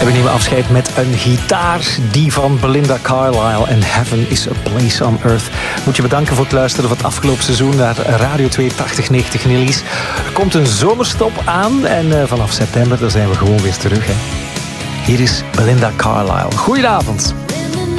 En we nemen afscheid met een gitaar, die van Belinda Carlisle. En Heaven is a Place on Earth. Moet je bedanken voor het luisteren van het afgelopen seizoen naar Radio 2 8090 Nillies. Er komt een zomerstop aan en vanaf september dan zijn we gewoon weer terug. Hè. Hier is Belinda Carlisle. Goedenavond.